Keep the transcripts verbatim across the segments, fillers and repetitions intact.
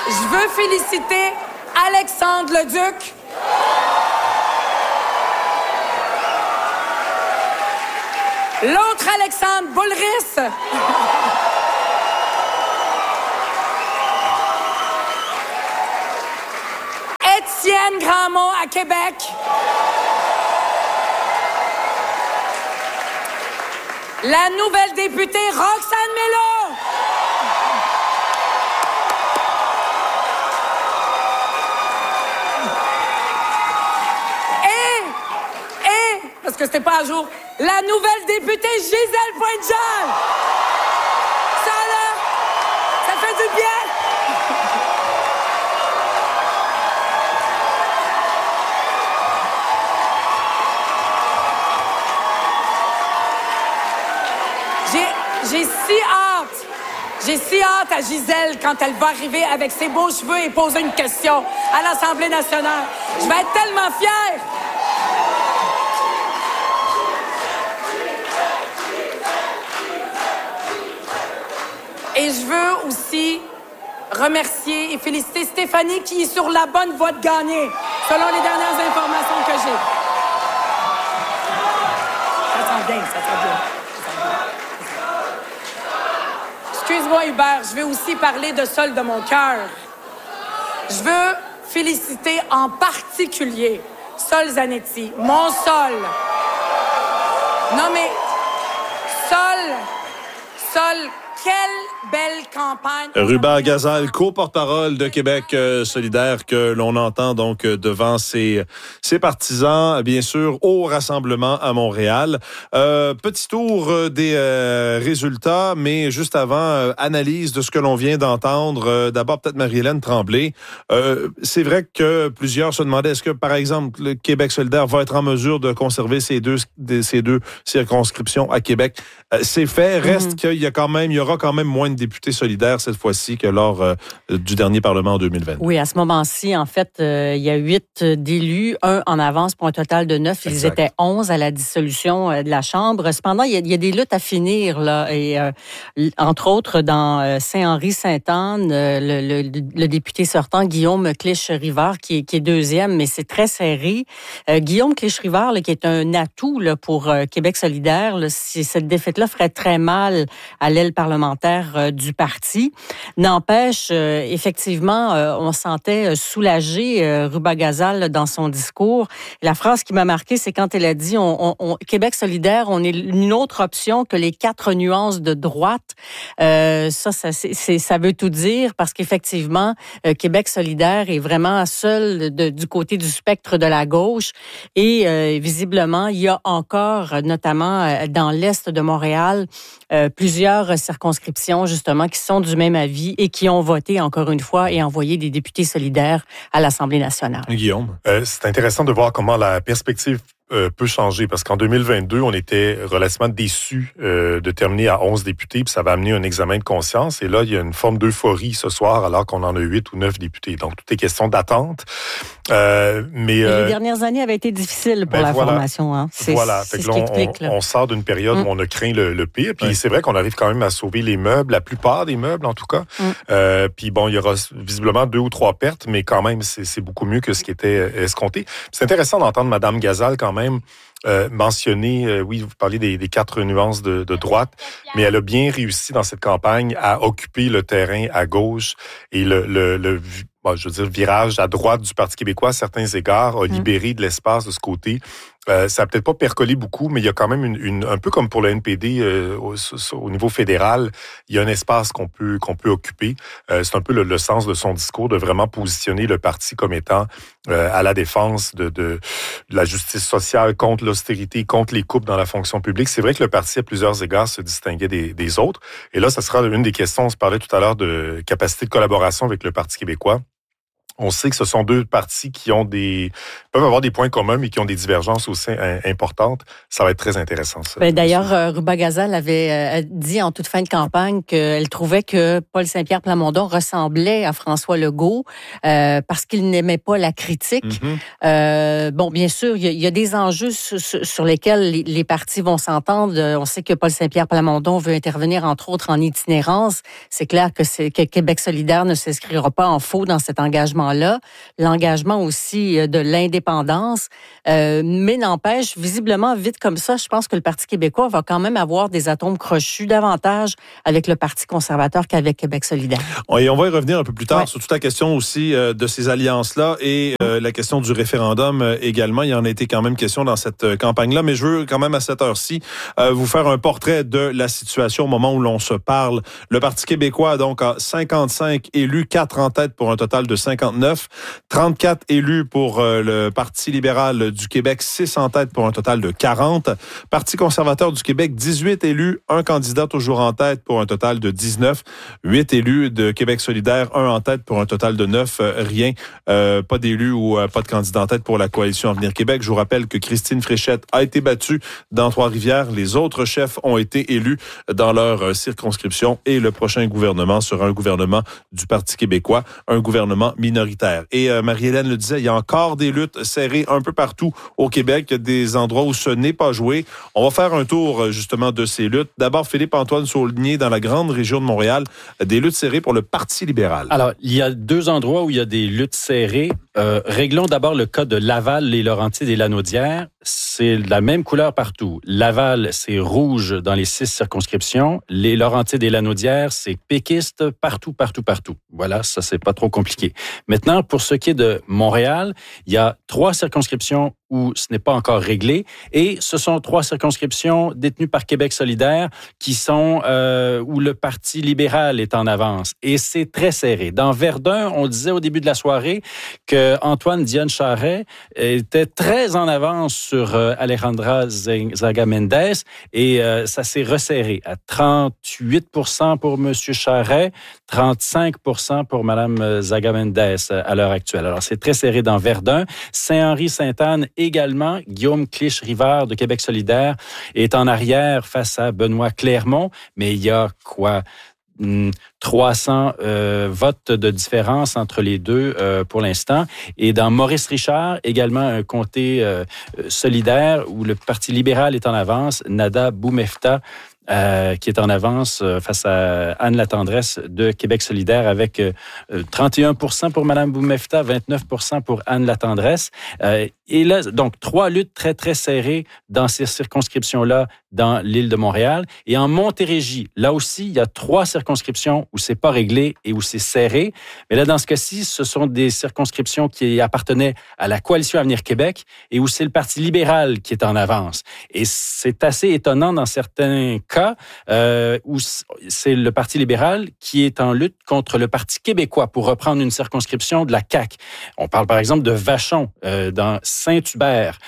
Je veux féliciter Alexandre Leduc. L'autre Alexandre Boulris. Étienne Grandmont à Québec. La nouvelle députée Roxane Melo. Et, et, parce que c'était pas à jour, la nouvelle députée Gisèle Pointe-Jean. Ça, là, ça fait du bien. J'ai, j'ai si hâte, j'ai si hâte à Gisèle quand elle va arriver avec ses beaux cheveux et poser une question à l'Assemblée nationale. Je vais être tellement fière. Et je veux aussi remercier et féliciter Stéphanie qui est sur la bonne voie de gagner, selon les dernières informations que j'ai. Ça sent bien, ça sent bien. Excuse-moi, Hubert, je veux aussi parler de Sol de mon cœur. Je veux féliciter en particulier Sol Zanetti, mon Sol. Non, mais Sol, Sol, quelle belle campagne. Hubert Gazal, co-porte-parole de Québec euh, solidaire, que l'on entend donc euh, devant ses, ses partisans, bien sûr, au rassemblement à Montréal. Euh, petit tour euh, des euh, résultats, mais juste avant, euh, analyse de ce que l'on vient d'entendre. Euh, d'abord, peut-être Marie-Hélène Tremblay. Euh, c'est vrai que plusieurs se demandaient, est-ce que, par exemple, le Québec solidaire va être en mesure de conserver ces deux, ces deux circonscriptions à Québec? Euh, c'est fait. Reste mm-hmm. qu'il y a quand même, il y aura quand même moins de députés solidaires cette fois-ci que lors euh, du dernier Parlement en deux mille vingt. Oui, à ce moment-ci, en fait, euh, il y a huit d'élus, un en avance pour un total de neuf. Ils exact. Étaient onze à la dissolution euh, de la Chambre. Cependant, il y, a, il y a des luttes à finir, là. Et euh, entre autres, dans euh, Saint-Henri-Sainte-Anne, euh, le, le, le député sortant, Guillaume Clich-Rivard, qui est, qui est deuxième, mais c'est très serré. Euh, Guillaume Clich-Rivard, là, qui est un atout là, pour euh, Québec solidaire, là, si cette défaite-là ferait très mal à l'aile parlementaire euh, du parti. N'empêche, euh, effectivement, euh, on sentait soulagé euh, Ruba Gazal dans son discours. La phrase qui m'a marquée, c'est quand elle a dit on, on, on, Québec solidaire, on est une autre option que les quatre nuances de droite. Euh, ça, ça, c'est, c'est, ça veut tout dire parce qu'effectivement, euh, Québec solidaire est vraiment seul de, du côté du spectre de la gauche et euh, visiblement, il y a encore, notamment euh, dans l'est de Montréal, euh, plusieurs circonscriptions justement qui sont du même avis et qui ont voté encore une fois et envoyé des députés solidaires à l'Assemblée nationale. Guillaume, euh, c'est intéressant de voir comment la perspective Euh, peut changer parce qu'en deux mille vingt-deux, on était relativement déçus euh, de terminer à onze députés, puis ça va amener un examen de conscience. Et là, il y a une forme d'euphorie ce soir, alors qu'on en a huit ou neuf députés. Donc, tout est question d'attente. Euh, mais euh, les euh, dernières années avaient été difficiles pour ben la voilà, formation. Hein. C'est, voilà. c'est fait ce que qui là, explique. On, là. on sort d'une période mm. où on a craint le, le pire. Puis ouais. c'est vrai qu'on arrive quand même à sauver les meubles, la plupart des meubles en tout cas. Mm. Euh, puis bon, il y aura visiblement deux ou trois pertes, mais quand même, c'est, c'est beaucoup mieux que ce qui était escompté. Puis c'est intéressant d'entendre Mme Gazal quand même Euh, mentionner, euh, oui, vous parlez des, des quatre nuances de, de droite, mais elle a bien réussi dans cette campagne à occuper le terrain à gauche et le, le, le bon, je veux dire, virage à droite du Parti québécois à certains égards a libéré de l'espace de ce côté. Euh, ça n'a peut-être pas percolé beaucoup, mais il y a quand même une, une un peu comme pour le N P D euh, au, au niveau fédéral, il y a un espace qu'on peut qu'on peut occuper. Euh, c'est un peu le, le sens de son discours de vraiment positionner le parti comme étant euh, à la défense de, de, de la justice sociale, contre l'austérité, contre les coupes dans la fonction publique. C'est vrai que le parti à plusieurs égards se distinguait des, des autres. Et là, ça sera une des questions. On se parlait tout à l'heure de capacité de collaboration avec le Parti québécois. On sait que ce sont deux partis qui ont des peuvent avoir des points communs, mais qui ont des divergences aussi importantes. Ça va être très intéressant, ça. Ben, d'ailleurs, euh, Ruba Gazal avait euh, dit en toute fin de campagne qu'elle trouvait que Paul Saint-Pierre Plamondon ressemblait à François Legault euh, parce qu'il n'aimait pas la critique. Mm-hmm. Euh, bon, bien sûr, il y, y a des enjeux sur, sur lesquels les, les partis vont s'entendre. On sait que Paul Saint-Pierre Plamondon veut intervenir, entre autres, en itinérance. C'est clair que, c'est, que Québec solidaire ne s'inscrira pas en faux dans cet engagement là, l'engagement aussi de l'indépendance, euh, mais n'empêche, visiblement, vite comme ça, je pense que le Parti québécois va quand même avoir des atomes crochus davantage avec le Parti conservateur qu'avec Québec solidaire. Et on va y revenir un peu plus tard ouais. sur toute la question aussi euh, de ces alliances-là et euh, la question du référendum euh, également. Il y en a été quand même question dans cette euh, campagne-là, mais je veux quand même à cette heure-ci euh, vous faire un portrait de la situation au moment où l'on se parle. Le Parti québécois donc a cinquante-cinq élus, quatre en tête pour un total de cinquante-neuf. trente-quatre élus pour euh, le Parti libéral du Québec, six en tête pour un total de quarante. Parti conservateur du Québec, dix-huit élus, un candidat toujours en tête pour un total de dix-neuf. huit élus de Québec solidaire, un en tête pour un total de neuf. Euh, rien, euh, pas d'élus ou euh, pas de candidat en tête pour la coalition Avenir Québec. Je vous rappelle que Christine Fréchette a été battue dans Trois-Rivières. Les autres chefs ont été élus dans leur euh, circonscription et le prochain gouvernement sera un gouvernement du Parti québécois, un gouvernement minoritaire. Et euh, Marie-Hélène le disait, il y a encore des luttes serrées un peu partout au Québec, des endroits où ce n'est pas joué. On va faire un tour justement de ces luttes. D'abord, Philippe-Antoine Saulnier, dans la grande région de Montréal, des luttes serrées pour le Parti libéral. Alors, il y a deux endroits où il y a des luttes serrées. Euh, réglons d'abord le cas de Laval, les Laurentides et Lanaudière. C'est la même couleur partout. Laval, c'est rouge dans les six circonscriptions. Les Laurentides et Lanaudière, c'est péquiste partout, partout, partout. Voilà, ça, c'est pas trop compliqué. Maintenant, pour ce qui est de Montréal, il y a trois circonscriptions où ce n'est pas encore réglé. Et ce sont trois circonscriptions détenues par Québec solidaire qui sont euh, où le Parti libéral est en avance. Et c'est très serré. Dans Verdun, on disait au début de la soirée que Antoine Dionne-Charest était très en avance sur euh, Alejandra Zaga-Mendez et euh, ça s'est resserré à trente-huit pour cent pour M. Charest, trente-cinq pour cent pour Mme Zaga-Mendez à l'heure actuelle. Alors, c'est très serré dans Verdun. Saint-Henri-Sainte-Anne également. Guillaume Clich-Rivard de Québec solidaire est en arrière face à Benoît Clermont, mais il y a quoi? trois cents euh, votes de différence entre les deux euh, pour l'instant. Et dans Maurice-Richard, également un comté euh, solidaire où le Parti libéral est en avance, Nada Boumefta, Euh, qui est en avance euh, face à Anne Latendresse de Québec solidaire avec euh, trente et un pour cent pour Mme Boumefta, vingt-neuf pour cent pour Anne Latendresse. Euh, et là, donc, trois luttes très, très serrées dans ces circonscriptions-là dans l'île de Montréal. Et en Montérégie, là aussi, il y a trois circonscriptions où c'est pas réglé et où c'est serré. Mais là, dans ce cas-ci, ce sont des circonscriptions qui appartenaient à la Coalition Avenir Québec et où c'est le Parti libéral qui est en avance. Et c'est assez étonnant dans certains cas euh, où c'est le Parti libéral qui est en lutte contre le Parti québécois pour reprendre une circonscription de la C A Q. On parle par exemple de Vachon euh, dans Saint-Hubert.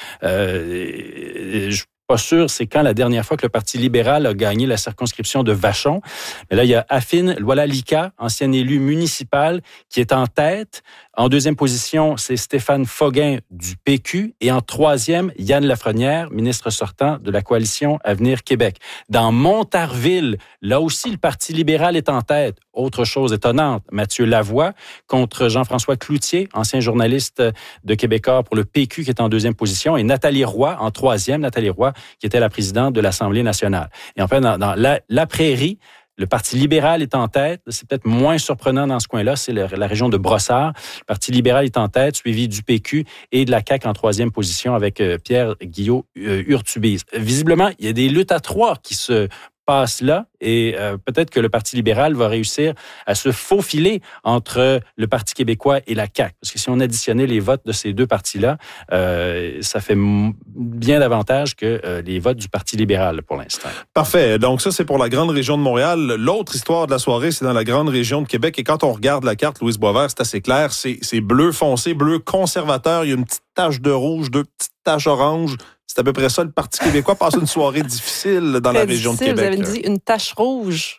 Euh, je pas sûr, c'est quand la dernière fois que le Parti libéral a gagné la circonscription de Vachon. Mais là, il y a Affine Loala-Lika, ancien élu municipal, qui est en tête. En deuxième position, c'est Stéphane Foguin du P Q. Et en troisième, Yann Lafrenière, ministre sortant de la Coalition Avenir Québec. Dans Montarville, là aussi, le Parti libéral est en tête. Autre chose étonnante, Mathieu Lavoie contre Jean-François Cloutier, ancien journaliste de Québécois pour le P Q, qui est en deuxième position. Et Nathalie Roy en troisième. Nathalie Roy, qui était la présidente de l'Assemblée nationale. Et enfin, dans, dans la, la Prairie, le Parti libéral est en tête. C'est peut-être moins surprenant dans ce coin-là. C'est le, la région de Brossard. Le Parti libéral est en tête, suivi du P Q et de la C A Q en troisième position avec euh, Pierre Guillot euh, Urtubise. Visiblement, il y a des luttes à trois qui se passe là et euh, peut-être que le Parti libéral va réussir à se faufiler entre le Parti québécois et la C A Q. Parce que si on additionnait les votes de ces deux partis-là, euh, ça fait m- bien davantage que euh, les votes du Parti libéral pour l'instant. Parfait. Donc ça, c'est pour la grande région de Montréal. L'autre histoire de la soirée, c'est dans la grande région de Québec. Et quand on regarde la carte, Louise Boisvert, c'est assez clair. C'est, c'est bleu foncé, bleu conservateur. Il y a une petite tache de rouge, deux petites taches oranges. C'est à peu près ça. Le Parti québécois passe une soirée difficile dans Très la région difficile, de Québec. Vous avez dit une tache rouge.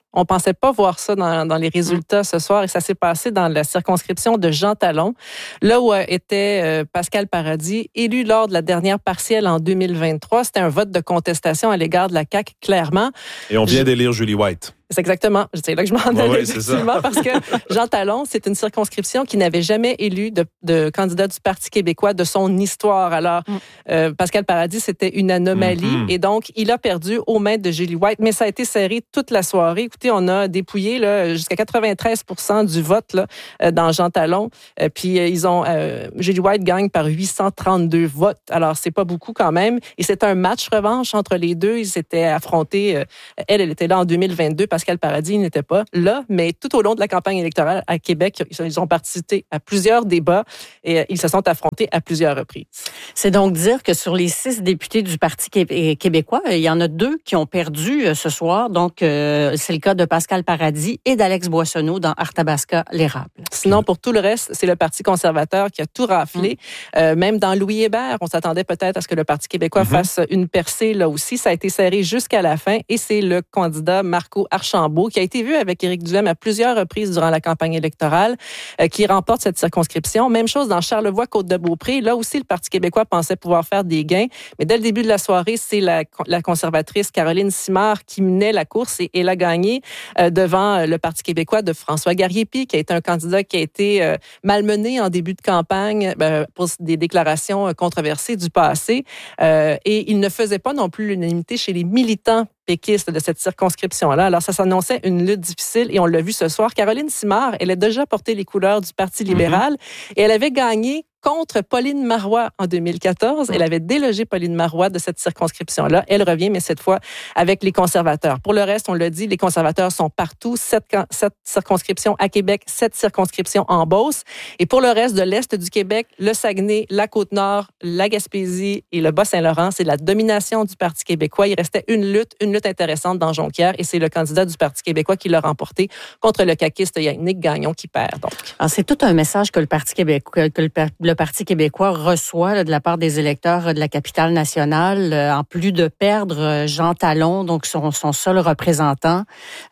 On pensait pas voir ça dans, dans les résultats ce soir et ça s'est passé dans la circonscription de Jean Talon, là où était euh, Pascal Paradis, élu lors de la dernière partielle en deux mille vingt-trois. C'était un vote de contestation à l'égard de la C A Q, clairement. Et on vient d'élire Julie White. C'est exactement. C'est là que je m'en allais, ouais, ouais, effectivement, parce que Jean Talon, c'est une circonscription qui n'avait jamais élu de, de candidat du Parti québécois de son histoire. Alors, mm. euh, Pascal Paradis, c'était une anomalie. Mm-hmm. Et donc, il a perdu aux mains de Julie White, mais ça a été serré toute la soirée. Écoutez, on a dépouillé là, jusqu'à quatre-vingt-treize pour cent du vote là, dans Jean Talon. Euh, puis, euh, ils ont euh, Julie White gagne par huit cent trente-deux votes. Alors, c'est pas beaucoup quand même. Et c'est un match revanche entre les deux. Ils s'étaient affrontés. Euh, elle, elle était là en deux mille vingt-deux. Pascal Paradis n'était pas là, mais tout au long de la campagne électorale à Québec, ils ont participé à plusieurs débats et ils se sont affrontés à plusieurs reprises. C'est donc dire que sur les six députés du Parti québécois, il y en a deux qui ont perdu ce soir. Donc, euh, c'est le cas de Pascal Paradis et d'Alex Boissonneau dans Arthabasca-l'Érable. Sinon, pour tout le reste, c'est le Parti conservateur qui a tout raflé. Mmh. Euh, même dans Louis Hébert, on s'attendait peut-être à ce que le Parti québécois mmh. fasse une percée là aussi. Ça a été serré jusqu'à la fin et c'est le candidat Marco Archambault qui a été vu avec Éric Duhem à plusieurs reprises durant la campagne électorale, euh, qui remporte cette circonscription. Même chose dans Charlevoix-Côte-de-Beaupré. Là aussi, le Parti québécois pensait pouvoir faire des gains. Mais dès le début de la soirée, c'est la, la conservatrice Caroline Simard qui menait la course et elle a gagné euh, devant le Parti québécois de François Garriépi, qui a été un candidat qui a été euh, malmené en début de campagne euh, pour des déclarations controversées du passé. Euh, et il ne faisait pas non plus l'unanimité chez les militants péquistes de cette circonscription-là. Alors, ça s'annonçait une lutte difficile et on l'a vu ce soir. Caroline Simard, elle a déjà porté les couleurs du Parti libéral mm-hmm. et elle avait gagné contre Pauline Marois en deux mille quatorze. Elle avait délogé Pauline Marois de cette circonscription-là. Elle revient, mais cette fois avec les conservateurs. Pour le reste, on l'a dit, les conservateurs sont partout. Sept, sept circonscriptions à Québec, sept circonscriptions en Beauce. Et pour le reste de l'Est du Québec, le Saguenay, la Côte-Nord, la Gaspésie et le Bas-Saint-Laurent, c'est la domination du Parti québécois. Il restait une lutte, une lutte intéressante dans Jonquière et c'est le candidat du Parti québécois qui l'a remporté contre le caquiste Yannick Gagnon qui perd. Donc. Alors, c'est tout un message que le Parti québécois, que le, le Parti québécois reçoit là, de la part des électeurs de la capitale nationale, euh, en plus de perdre Jean Talon, donc son, son seul représentant.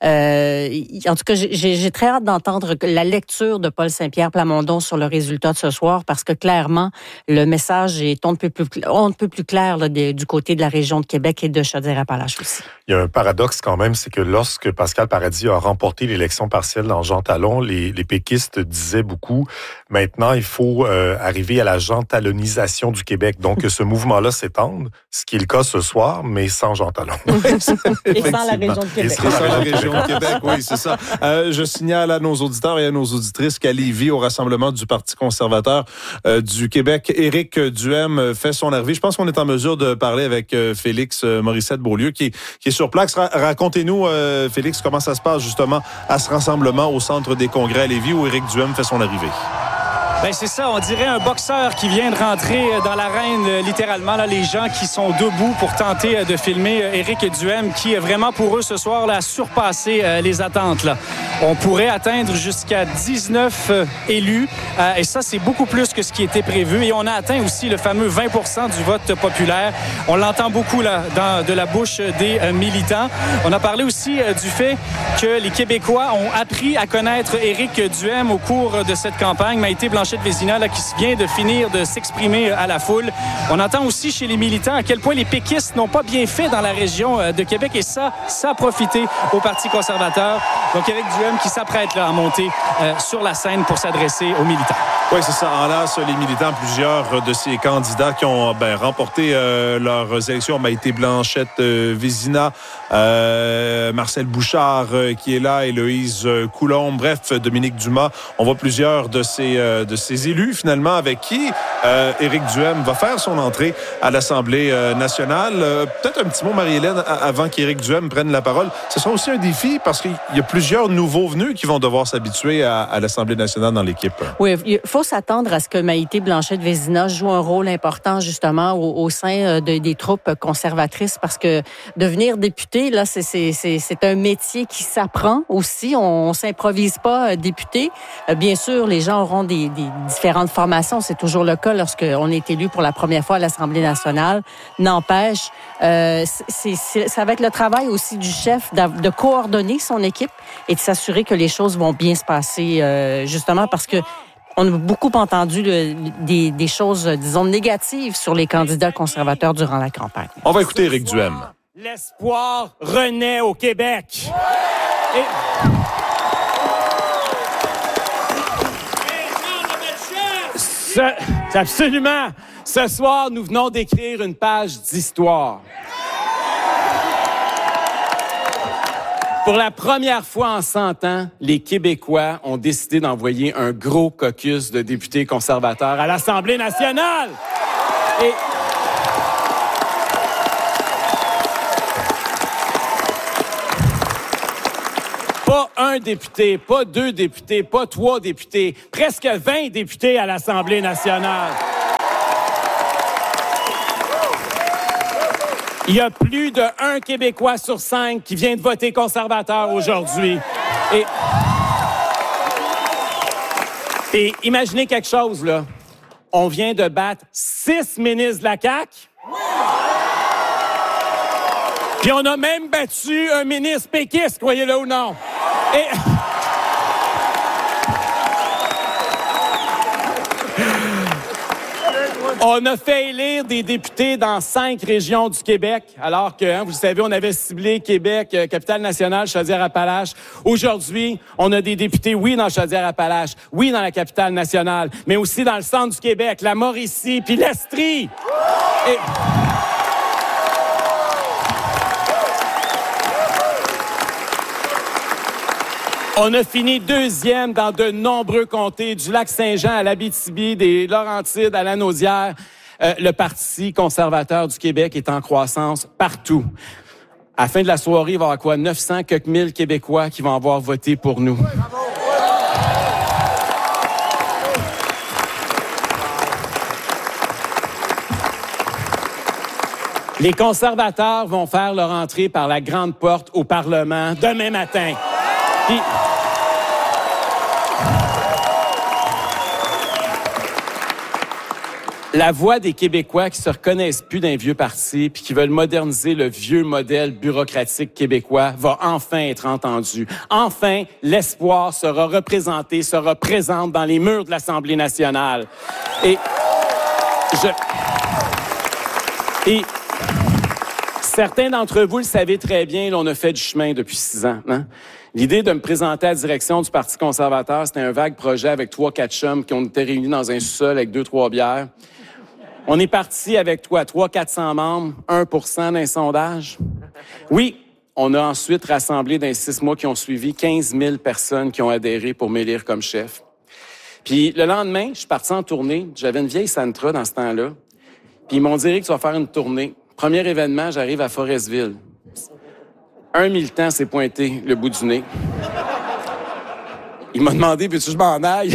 Euh, en tout cas, j'ai, j'ai très hâte d'entendre la lecture de Paul Saint-Pierre Plamondon sur le résultat de ce soir, parce que clairement, le message est on ne peut plus, on ne peut plus clair là, de, du côté de la région de Québec et de Chaudière-Appalaches aussi. Il y a un paradoxe quand même, c'est que lorsque Pascal Paradis a remporté l'élection partielle dans Jean Talon, les, les péquistes disaient beaucoup, maintenant, il faut euh, arriver à la Jean Talonisation du Québec. Donc, que ce mouvement-là s'étende, ce qui est le cas ce soir, mais sans Jean Talon. Et sans la région de Québec. Et sans la région de Québec, oui, c'est ça. Euh, je signale à nos auditeurs et à nos auditrices qu'à Lévis, au rassemblement du Parti conservateur euh, du Québec, Éric Duhem fait son arrivée. Je pense qu'on est en mesure de parler avec euh, Félix Morissette-Beaulieu, qui, qui est sur place. Ra- racontez-nous, euh, Félix, comment ça se passe justement à ce rassemblement au Centre des congrès à Lévis où Éric Duhem fait son arrivée. Ben c'est ça, on dirait un boxeur qui vient de rentrer dans l'arène, littéralement. Là, les gens qui sont debout pour tenter de filmer Éric Duhem, qui vraiment pour eux ce soir là, a surpassé euh, les attentes. Là. On pourrait atteindre jusqu'à dix-neuf euh, élus, euh, et ça c'est beaucoup plus que ce qui était prévu. Et on a atteint aussi le fameux vingt pour cent du vote populaire. On l'entend beaucoup là, dans, de la bouche des euh, militants. On a parlé aussi euh, du fait que les Québécois ont appris à connaître Éric Duhem au cours de cette campagne. Maïté Blanchette Vézina, là, qui vient de finir de s'exprimer à la foule. On entend aussi chez les militants à quel point les péquistes n'ont pas bien fait dans la région de Québec et ça, ça a profité au Parti conservateur. Donc, Éric Duhem qui s'apprête là, à monter euh, sur la scène pour s'adresser aux militants. Oui, c'est ça. Enlace les militants, plusieurs de ces candidats qui ont ben, remporté euh, leurs élections. Maïté Blanchette euh, Vézina, euh, Marcel Bouchard euh, qui est là, Héloïse euh, Coulombe, bref, Dominique Dumas. On voit plusieurs de ces, euh, de ces élus, finalement, avec qui euh, Éric Duhem va faire son entrée à l'Assemblée euh, nationale. Euh, peut-être un petit mot, Marie-Hélène, avant qu'Éric Duhem prenne la parole. Ce sera aussi un défi parce qu'il y a plusieurs nouveaux venus qui vont devoir s'habituer à, à l'Assemblée nationale dans l'équipe. Oui, il faut s'attendre à ce que Maïté Blanchette-Vézina joue un rôle important, justement, au, au sein de, des troupes conservatrices parce que devenir député, là, c'est, c'est, c'est, c'est un métier qui s'apprend aussi. On ne s'improvise pas député. Bien sûr, les gens auront des, des, différentes formations. C'est toujours le cas lorsqu'on est élu pour la première fois à l'Assemblée nationale. N'empêche, euh, c'est, c'est, ça va être le travail aussi du chef de coordonner son équipe et de s'assurer que les choses vont bien se passer, euh, justement parce que on a beaucoup entendu le, des, des choses, disons, négatives sur les candidats conservateurs durant la campagne. On va écouter Éric Duhem. L'espoir renaît au Québec. Et... Ce... Absolument. Ce soir, nous venons d'écrire une page d'histoire. Pour la première fois en cent ans, les Québécois ont décidé d'envoyer un gros caucus de députés conservateurs à l'Assemblée nationale. Et... Pas un député, pas deux députés, pas trois députés, presque vingt députés à l'Assemblée nationale. Il y a plus de un Québécois sur cinq qui vient de voter conservateur aujourd'hui. Et, et imaginez quelque chose, là. On vient de battre six ministres de la C A Q. Puis on a même battu un ministre péquiste, croyez-le ou non. Et... On a fait élire des députés dans cinq régions du Québec, alors que, hein, vous savez, on avait ciblé Québec, euh, Capitale-Nationale, Chaudière-Appalaches. Aujourd'hui, on a des députés, oui, dans Chaudière-Appalaches, oui, dans la Capitale-Nationale, mais aussi dans le centre du Québec, la Mauricie, puis l'Estrie. Et... On a fini deuxième dans de nombreux comtés, du Lac-Saint-Jean à l'Abitibi, des Laurentides à Lanaudière. Euh, le Parti conservateur du Québec est en croissance partout. À la fin de la soirée, il va y avoir quoi? neuf cents quelques mille Québécois qui vont avoir voté pour nous. Les conservateurs vont faire leur entrée par la grande porte au Parlement demain matin. Puis... La voix des Québécois qui se reconnaissent plus d'un vieux parti puis qui veulent moderniser le vieux modèle bureaucratique québécois va enfin être entendue. Enfin, l'espoir sera représenté, sera présent dans les murs de l'Assemblée nationale. Et je... Et certains d'entre vous le savez très bien, là, on a fait du chemin depuis six ans. Hein? L'idée de me présenter à la direction du Parti conservateur, c'était un vague projet avec trois, quatre chums qui ont été réunis dans un sous-sol avec deux, trois bières. On est parti avec toi, trois, quatre cents membres, un pour cent d'un sondage. Oui, on a ensuite rassemblé dans les six mois qui ont suivi quinze mille personnes qui ont adhéré pour m'élire comme chef. Puis le lendemain, je suis parti en tournée. J'avais une vieille Sentra dans ce temps-là. Puis ils m'ont dit que tu vas faire une tournée. Premier événement, j'arrive à Forestville. Un militant s'est pointé le bout du nez. Il m'a demandé, veux-tu que je m'en aille?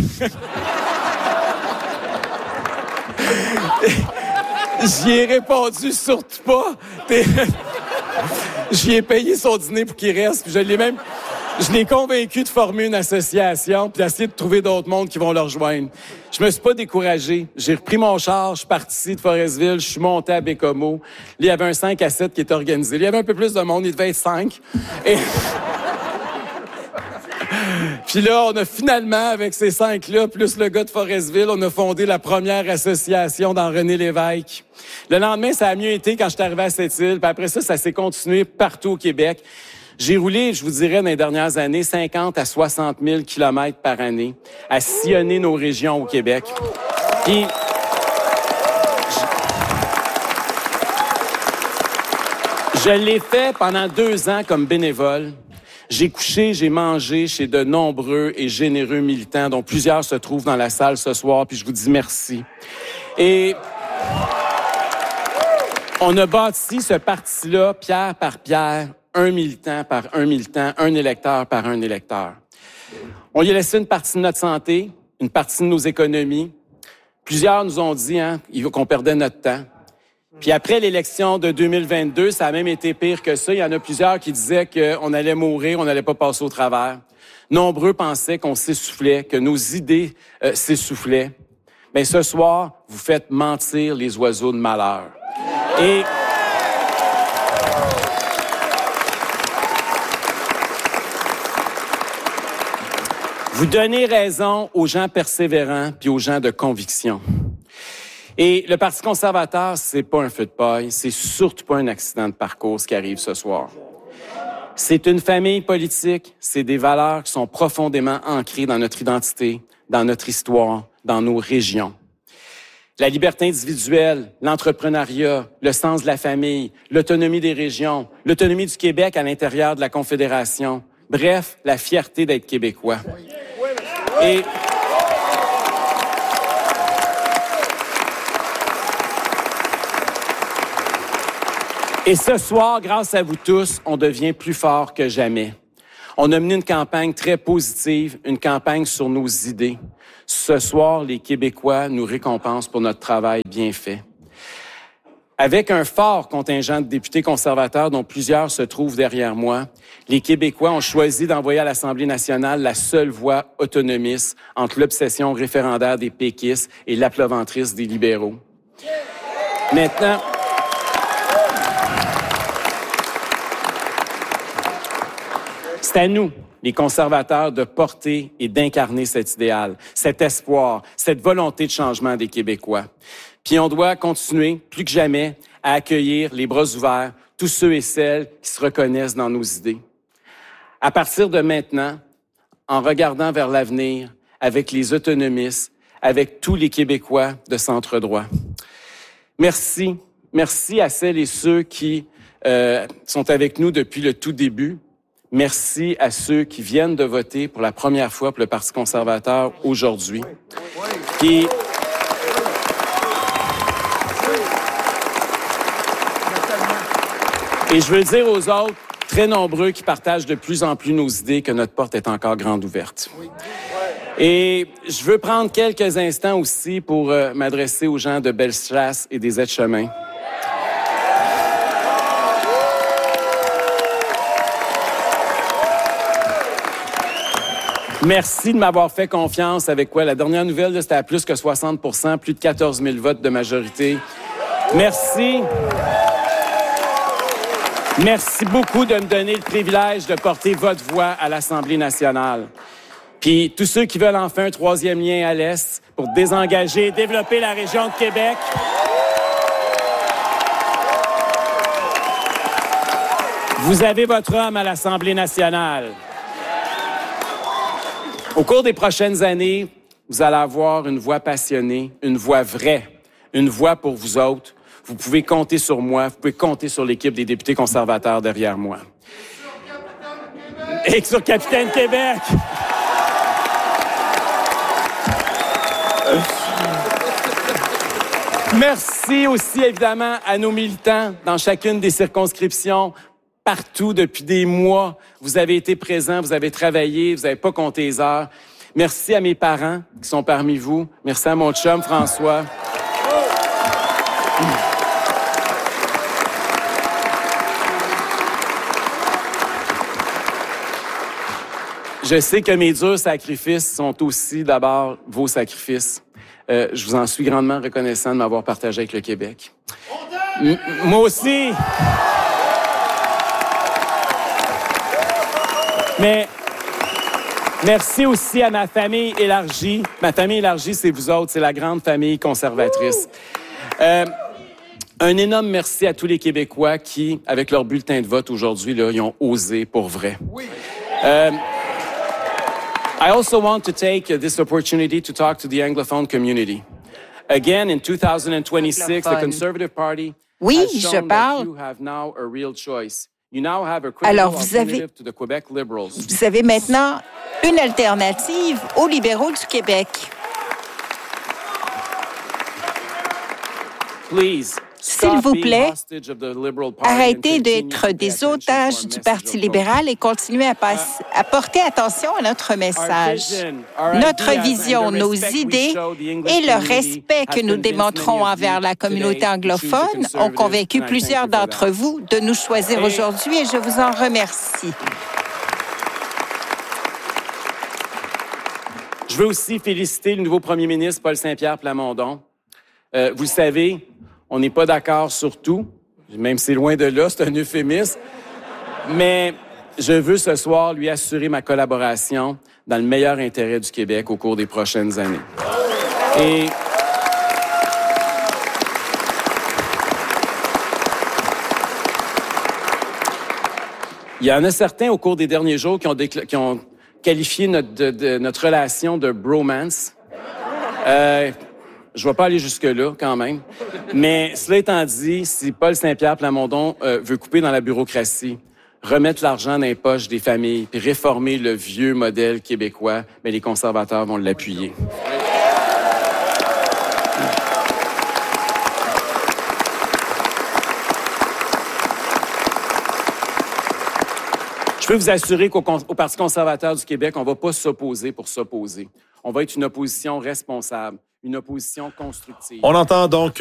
J'y ai répondu, surtout pas. J'y ai payé son dîner pour qu'il reste. Puis je l'ai même... Je l'ai convaincu de former une association puis d'essayer de trouver d'autres mondes qui vont le rejoindre. Je me suis pas découragé. J'ai repris mon char, je suis parti de Forestville, je suis monté à Bécomo. Là, il y avait un cinq à sept qui était organisé. Là, il y avait un peu plus de monde, il devait être cinq. Et... Puis là, on a finalement, avec ces cinq-là, plus le gars de Forestville, on a fondé la première association dans René Lévesque. Le lendemain, ça a mieux été quand je suis arrivé à Sept-Îles. Puis après ça, ça s'est continué partout au Québec. J'ai roulé, je vous dirais, dans les dernières années, cinquante à soixante mille kilomètres par année à sillonner nos régions au Québec. Puis, je, je l'ai fait pendant deux ans comme bénévole. J'ai couché, j'ai mangé chez de nombreux et généreux militants, dont plusieurs se trouvent dans la salle ce soir, puis je vous dis merci. Et on a bâti ce parti-là, pierre par pierre, un militant par un militant, un électeur par un électeur. On y a laissé une partie de notre santé, une partie de nos économies. Plusieurs nous ont dit hein, qu'on perdait notre temps. Puis après l'élection de deux mille vingt-deux, ça a même été pire que ça. Il y en a plusieurs qui disaient qu'on allait mourir, on n'allait pas passer au travers. Nombreux pensaient qu'on s'essoufflait, que nos idées euh, s'essoufflaient. Mais ce soir, vous faites mentir les oiseaux de malheur. Et vous donnez raison aux gens persévérants puis aux gens de conviction. Et le Parti conservateur, c'est pas un feu de paille, c'est surtout pas un accident de parcours ce qui arrive ce soir. C'est une famille politique, c'est des valeurs qui sont profondément ancrées dans notre identité, dans notre histoire, dans nos régions. La liberté individuelle, l'entrepreneuriat, le sens de la famille, l'autonomie des régions, l'autonomie du Québec à l'intérieur de la Confédération. Bref, la fierté d'être québécois. Et Et ce soir, grâce à vous tous, on devient plus fort que jamais. On a mené une campagne très positive, une campagne sur nos idées. Ce soir, les Québécois nous récompensent pour notre travail bien fait. Avec un fort contingent de députés conservateurs dont plusieurs se trouvent derrière moi, les Québécois ont choisi d'envoyer à l'Assemblée nationale la seule voix autonomiste entre l'obsession référendaire des péquistes et l'appleventrice des libéraux. Maintenant, c'est à nous, les conservateurs, de porter et d'incarner cet idéal, cet espoir, cette volonté de changement des Québécois. Puis on doit continuer, plus que jamais, à accueillir les bras ouverts tous ceux et celles qui se reconnaissent dans nos idées. À partir de maintenant, en regardant vers l'avenir, avec les autonomistes, avec tous les Québécois de centre droit. Merci, merci à celles et ceux qui euh, sont avec nous depuis le tout début. Merci à ceux qui viennent de voter pour la première fois pour le Parti conservateur aujourd'hui. Puis, et je veux dire aux autres, très nombreux, qui partagent de plus en plus nos idées, que notre porte est encore grande ouverte. Et je veux prendre quelques instants aussi pour euh, m'adresser aux gens de Bellechasse et des Aides-Chemins. Merci de m'avoir fait confiance avec quoi? La dernière nouvelle, c'était à plus que soixante pour cent, plus de quatorze mille votes de majorité. Merci. Merci beaucoup de me donner le privilège de porter votre voix à l'Assemblée nationale. Puis tous ceux qui veulent enfin un troisième lien à l'Est pour désengager et développer la région de Québec. Vous avez votre homme à l'Assemblée nationale. Au cours des prochaines années, vous allez avoir une voix passionnée, une voix vraie, une voix pour vous autres. Vous pouvez compter sur moi, vous pouvez compter sur l'équipe des députés conservateurs derrière moi. Et sur Capitaine Québec! Merci aussi, évidemment, à nos militants dans chacune des circonscriptions. Partout depuis des mois, vous avez été présents, vous avez travaillé, vous n'avez pas compté les heures. Merci à mes parents qui sont parmi vous. Merci à mon chum François. Je sais que mes durs sacrifices sont aussi d'abord vos sacrifices. Euh, je vous en suis grandement reconnaissant de m'avoir partagé avec le Québec. M- moi aussi. Mais merci aussi à ma famille élargie. Ma famille élargie, c'est vous autres, c'est la grande famille conservatrice. Euh, un énorme merci à tous les Québécois qui, avec leur bulletin de vote aujourd'hui, là, ils ont osé pour vrai. Euh, I also want to take this opportunity to talk to the Anglophone community. Again, in two thousand twenty-six, the Conservative Party oui, has shown je parle. that you have now a real choice. You now have a credible Alors, vous avez, alternative to the Quebec Liberals. Vous avez maintenant une alternative aux libéraux du Québec. Please, s'il vous plaît, arrêtez d'être des otages du Parti libéral et continuez à, passe, à porter attention à notre message. Notre vision, nos idées et le respect que nous démontrons envers la communauté anglophone ont convaincu plusieurs d'entre vous de nous choisir aujourd'hui et je vous en remercie. Je veux aussi féliciter le nouveau premier ministre, Paul Saint-Pierre Plamondon. Euh, vous le savez, on n'est pas d'accord sur tout, même si c'est loin de là, c'est un euphémisme. Mais je veux ce soir lui assurer ma collaboration dans le meilleur intérêt du Québec au cours des prochaines années. Et il y en a certains au cours des derniers jours qui ont, décla- qui ont qualifié notre, de, de, notre relation de bromance. Euh, je ne vais pas aller jusque-là, quand même. Mais cela étant dit, si Paul Saint-Pierre Plamondon euh, veut couper dans la bureaucratie, remettre l'argent dans les poches des familles, puis réformer le vieux modèle québécois, mais les conservateurs vont l'appuyer. Je peux vous assurer qu'au au Parti conservateur du Québec, on ne va pas s'opposer pour s'opposer. On va être une opposition responsable, une opposition constructive. On entend donc